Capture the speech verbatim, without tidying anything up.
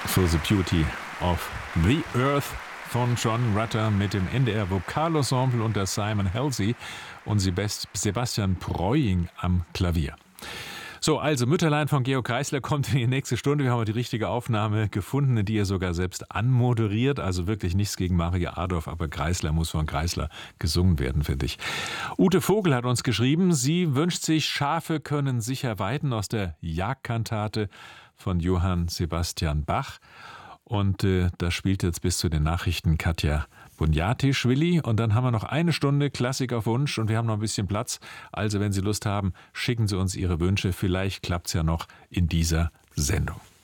For the Beauty of the Earth von John Rutter mit dem N D R Vokalensemble unter Simon Halsey und Sebastian Preuing am Klavier. So, also Mütterlein von Georg Kreisler kommt in die nächste Stunde. Wir haben die richtige Aufnahme gefunden, die er sogar selbst anmoderiert. Also wirklich nichts gegen Maria Adorf, aber Kreisler muss von Kreisler gesungen werden, finde ich. Ute Vogel hat uns geschrieben, sie wünscht sich Schafe können sicher weiden aus der Jagdkantate von Johann Sebastian Bach. Und äh, das spielt jetzt bis zu den Nachrichten Katja Bunjatischwili. Und dann haben wir noch eine Stunde Klassik auf Wunsch und wir haben noch ein bisschen Platz. Also wenn Sie Lust haben, schicken Sie uns Ihre Wünsche. Vielleicht klappt es ja noch in dieser Sendung.